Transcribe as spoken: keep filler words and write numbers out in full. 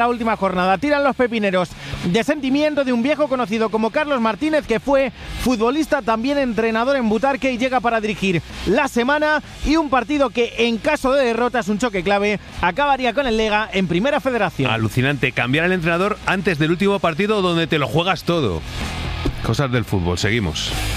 La última jornada tiran los pepineros de sentimiento de un viejo conocido como Carlos Martínez, que fue futbolista, también entrenador en Butarque, y llega para dirigir la semana y un partido que en caso de derrota es un choque clave, acabaría con el Lega en Primera Federación. Alucinante, cambiar al entrenador antes del último partido donde te lo juegas todo. Cosas del fútbol, seguimos.